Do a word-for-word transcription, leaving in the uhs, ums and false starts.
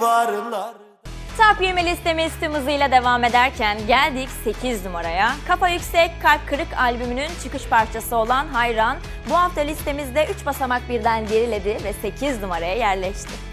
duvarlar. Top yirmi listemiz tüm hızıyla devam ederken geldik sekiz numaraya. Kafa Yüksek Kalp Kırık albümünün çıkış parçası olan Hayran bu hafta listemizde üç basamak birden geriledi ve sekiz numaraya yerleşti.